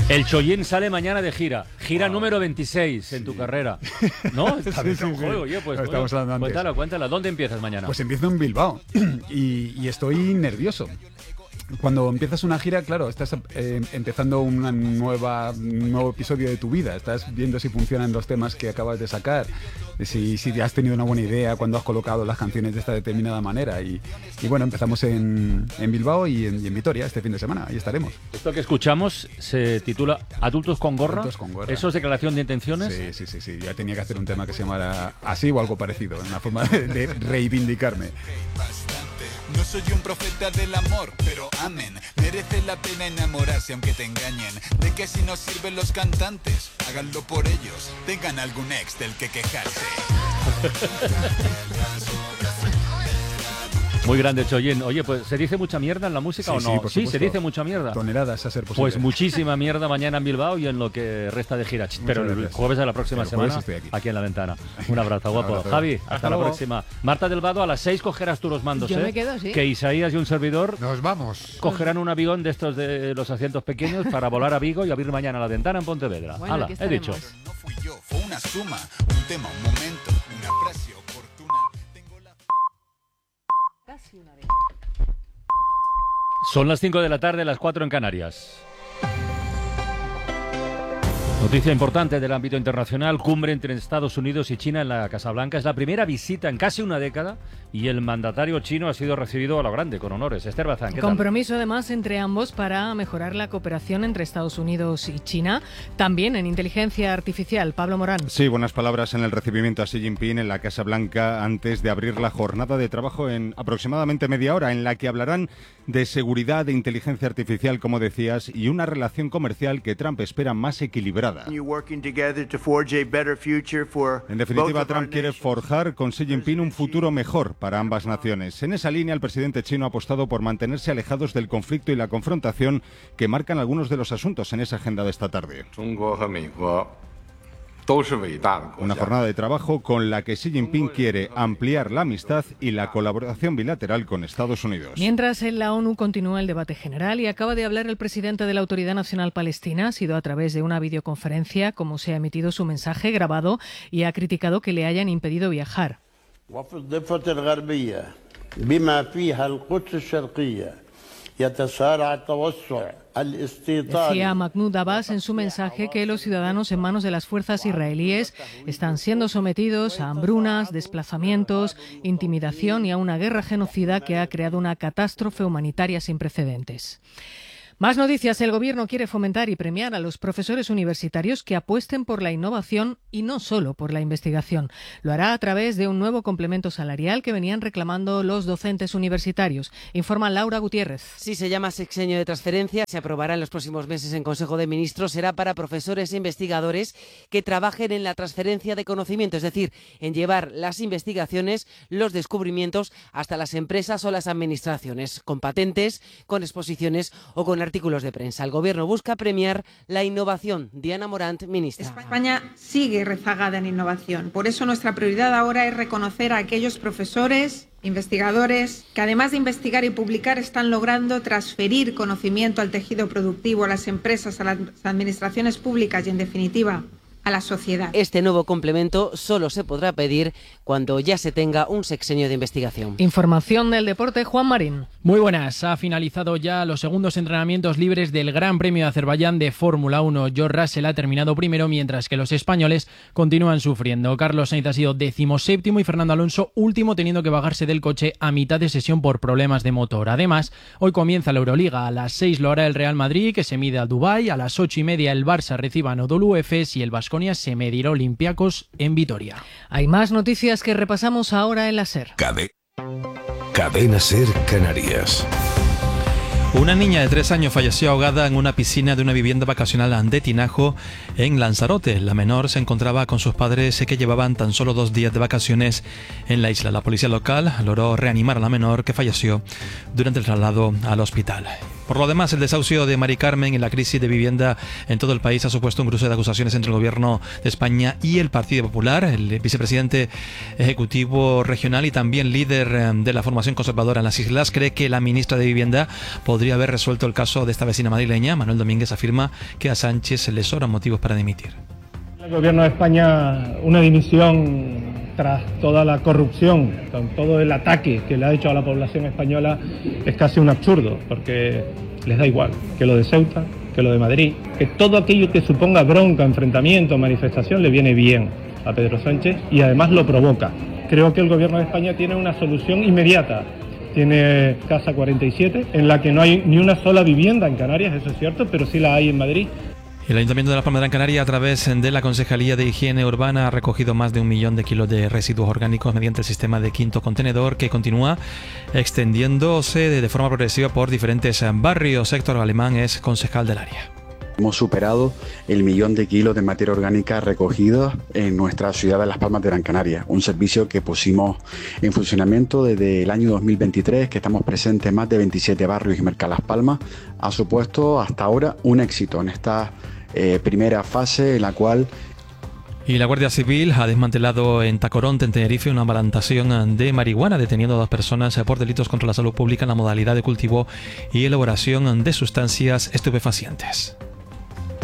El Chollín sale mañana de gira. Gira número 26 en tu carrera. ¿No? Está bien, juego. Oye, pues estamos hablando antes. Cuéntala. ¿Dónde empiezas mañana? Pues empiezo en Bilbao y estoy nervioso. Cuando empiezas una gira, claro, estás empezando un nuevo episodio de tu vida. Estás viendo si funcionan los temas que acabas de sacar, si has tenido una buena idea cuando has colocado las canciones de esta determinada manera. Y bueno, empezamos en Bilbao y en Vitoria este fin de semana. Ahí estaremos. Esto que escuchamos se titula Adultos con gorra. Adultos con gorra. ¿Eso es declaración de intenciones? Sí. Ya tenía que hacer un tema que se llamara así o algo parecido, una forma de reivindicarme. No soy un profeta del amor, pero amén. Merece la pena enamorarse aunque te engañen. De que si no sirven los cantantes, háganlo por ellos. Tengan algún ex del que quejarse. Muy grande, Chollín. Oye, pues ¿se dice mucha mierda en la música o no? Sí, se dice mucha mierda. Toneladas a ser posible. Pues muchísima mierda mañana en Bilbao y en lo que resta de gira. Pero el jueves de la próxima semana, aquí en La Ventana. Un abrazo, guapo. Abrazo. Javi, hasta la próxima. Marta del Vado, a las 6 cogerás tú los mandos, Yo me quedo, sí. Que Isaías y un servidor nos vamos. Cogerán un avión de estos de los asientos pequeños para volar a Vigo y abrir mañana La Ventana en Pontevedra. Bueno, Hala, he dicho. No fui yo, fue una suma, un tema, un momento, una frase oportuna. Tengo la... Casi una vez. Son las 5 de la tarde, las 4 en Canarias. Noticia importante del ámbito internacional, cumbre entre Estados Unidos y China en la Casa Blanca. Es la primera visita en casi una década y el mandatario chino ha sido recibido a lo grande, con honores. Esther Bazán, ¿qué tal? Compromiso además entre ambos para mejorar la cooperación entre Estados Unidos y China, también en inteligencia artificial. Pablo Morán. Sí, buenas palabras en el recibimiento a Xi Jinping en la Casa Blanca antes de abrir la jornada de trabajo en aproximadamente media hora, en la que hablarán de seguridad, de inteligencia artificial, como decías, y una relación comercial que Trump espera más equilibrada. En definitiva, Trump quiere forjar con Xi Jinping un futuro mejor para ambas naciones. En esa línea, el presidente chino ha apostado por mantenerse alejados del conflicto y la confrontación que marcan algunos de los asuntos en esa agenda de esta tarde. Una jornada de trabajo con la que Xi Jinping quiere ampliar la amistad y la colaboración bilateral con Estados Unidos. Mientras en la ONU continúa el debate general y acaba de hablar el presidente de la Autoridad Nacional Palestina, ha sido a través de una videoconferencia como se ha emitido su mensaje grabado y ha criticado que le hayan impedido viajar. Decía Mahmoud Abbas en su mensaje que los ciudadanos en manos de las fuerzas israelíes están siendo sometidos a hambrunas, desplazamientos, intimidación y a una guerra genocida que ha creado una catástrofe humanitaria sin precedentes. Más noticias. El Gobierno quiere fomentar y premiar a los profesores universitarios que apuesten por la innovación y no solo por la investigación. Lo hará a través de un nuevo complemento salarial que venían reclamando los docentes universitarios. Informa Laura Gutiérrez. Sí, se llama sexenio de transferencia. Se aprobará en los próximos meses en Consejo de Ministros. Será para profesores e investigadores que trabajen en la transferencia de conocimiento, es decir, en llevar las investigaciones, los descubrimientos hasta las empresas o las administraciones, con patentes, con exposiciones o con artículos de prensa. El Gobierno busca premiar la innovación. Diana Morant, ministra. España sigue rezagada en innovación. Por eso nuestra prioridad ahora es reconocer a aquellos profesores, investigadores, que además de investigar y publicar están logrando transferir conocimiento al tejido productivo, a las empresas, a las administraciones públicas y, en definitiva, a la sociedad. Este nuevo complemento solo se podrá pedir cuando ya se tenga un sexenio de investigación. Información del deporte, Juan Marín. Muy buenas. Ha finalizado ya los segundos entrenamientos libres del Gran Premio de Azerbaiyán de Fórmula 1. George Russell ha terminado primero, mientras que los españoles continúan sufriendo. Carlos Sainz ha sido 17º y Fernando Alonso último, teniendo que bajarse del coche a mitad de sesión por problemas de motor. Además, hoy comienza la Euroliga. A las 6 lo hará el Real Madrid, que se mide al Dubái. A las 8:30 el Barça recibe a Anadolu Efes y el Baskonia se medirá Olympiacos en Vitoria. Hay más noticias que repasamos ahora en la SER. Cadena SER Canarias. Una niña de 3 años falleció ahogada en una piscina de una vivienda vacacional de Tinajo, en Lanzarote. La menor se encontraba con sus padres que llevaban tan solo 2 días de vacaciones en la isla. La policía local logró reanimar a la menor, que falleció durante el traslado al hospital. Por lo demás, el desahucio de Mari Carmen y la crisis de vivienda en todo el país ha supuesto un cruce de acusaciones entre el Gobierno de España y el Partido Popular. El vicepresidente ejecutivo regional y también líder de la formación conservadora en las islas cree que la ministra de Vivienda podría podría haber resuelto el caso de esta vecina madrileña. Manuel Domínguez afirma que a Sánchez le sobran motivos para dimitir. El Gobierno de España, una dimisión tras toda la corrupción, con todo el ataque que le ha hecho a la población española, es casi un absurdo, porque les da igual que lo de Ceuta, que lo de Madrid, que todo aquello que suponga bronca, enfrentamiento, manifestación, le viene bien a Pedro Sánchez y además lo provoca. Creo que el Gobierno de España tiene una solución inmediata. Tiene Casa 47, en la que no hay ni una sola vivienda en Canarias, eso es cierto, pero sí la hay en Madrid. El Ayuntamiento de Las Palmas de Gran Canaria, a través de la Concejalía de Higiene Urbana, ha recogido más de 1 millón de kilos de residuos orgánicos mediante el sistema de quinto contenedor, que continúa extendiéndose de forma progresiva por diferentes barrios. Héctor Alemán es concejal del área. Hemos superado el 1 millón de kilos de materia orgánica recogida en nuestra ciudad de Las Palmas de Gran Canaria, un servicio que pusimos en funcionamiento desde el año 2023, que estamos presentes en más de 27 barrios y mercados Las Palmas. Ha supuesto hasta ahora un éxito en esta primera fase, en la cual... Y la Guardia Civil ha desmantelado en Tacoronte, en Tenerife, una plantación de marihuana, deteniendo a 2 personas por delitos contra la salud pública en la modalidad de cultivo y elaboración de sustancias estupefacientes.